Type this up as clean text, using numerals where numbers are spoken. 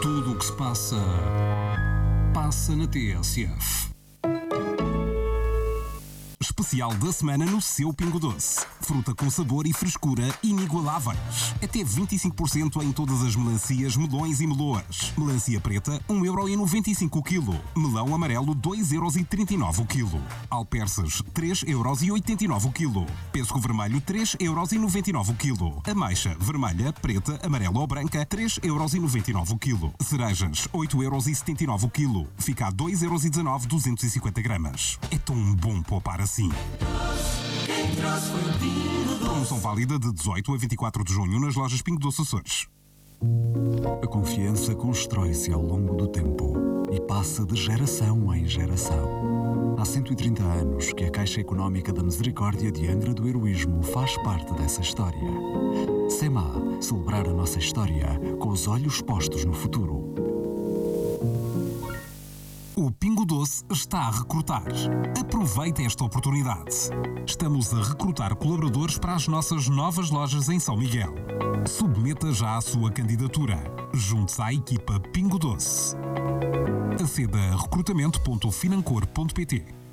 Tudo o que se passa, passa na TSF. Especial da semana no seu Pingo Doce. Fruta com sabor e frescura inigualáveis. Até 25% em todas as melancias, melões e meloas. Melancia preta, 1,95€ o quilo. Melão amarelo, 2,39€ o quilo. Alperces, 3,89€ o quilo. Pêssego vermelho, 3,99€ o quilo. Ameixa, vermelha, preta, amarela ou branca, 3,99€ o quilo. Cerejas, 8,79€ o quilo. Fica a 2,19€, 250 gramas. É tão bom poupar assim. Quem trouxe foi o Pingo Doce. Promoção válida de 18 a 24 de junho nas lojas Pingo Doce Açores. A confiança constrói-se ao longo do tempo e passa de geração em geração. Há 130 anos que a Caixa Económica da Misericórdia de Angra do Heroísmo faz parte dessa história. SEMA, celebrar a nossa história com os olhos postos no futuro. O Pingo Doce está a recrutar. Aproveite esta oportunidade. Estamos a recrutar colaboradores para as nossas novas lojas em São Miguel. Submeta já a sua candidatura. Junte-se à equipa Pingo Doce. Aceda a recrutamento.financor.pt.